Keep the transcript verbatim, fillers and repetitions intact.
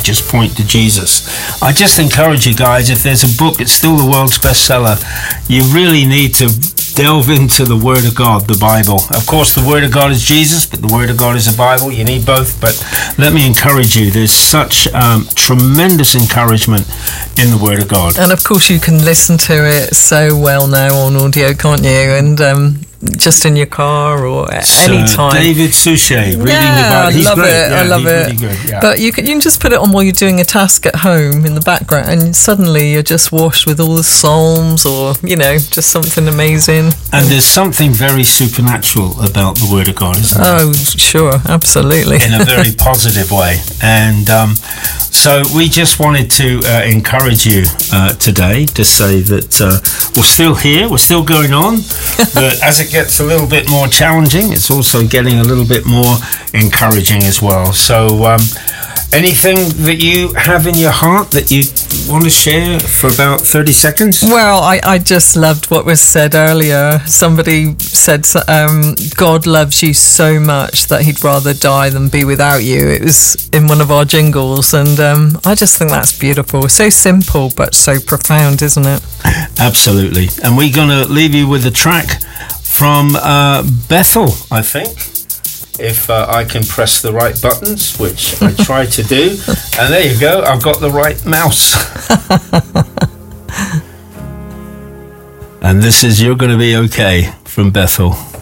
just point to Jesus. I just encourage you guys, if there's a book, it's still the world's bestseller, you really need to delve into the Word of God, the Bible. Of course, the Word of God is Jesus, but the Word of God is the Bible. You need both, but let me encourage you. There's such um, tremendous encouragement in the Word of God. And of course, you can listen to it so well now on audio, can't you? And um, just in your car or at Sir any time. David Suchet reading yeah, the Bible. He's I love great. it. Yeah, I love he's it. Really good. Yeah. But you can you can just put it on while you're doing a task at home in the background, and suddenly you're just washed with all the Psalms, or you know, just something amazing. And there's something very supernatural about the Word of God, isn't there? Oh, sure, absolutely. In a very positive way. And um, so we just wanted to uh, encourage you uh, today to say that uh, we're still here, we're still going on, but as it gets a little bit more challenging, it's also getting a little bit more encouraging as well. So um, anything that you have in your heart that you want to share for about thirty seconds? Well, I, I just loved what was said earlier. Somebody said um, God loves you so much that he'd rather die than be without you. It was in one of our jingles, and um, I just think that's beautiful. So simple, but so profound, isn't it? Absolutely. And we're going to leave you with a track from uh, Bethel, I think. If uh, I can press the right buttons, which I try to do. And there you go, I've got the right mouse. And this is You're Gonna Be Okay from Bethel.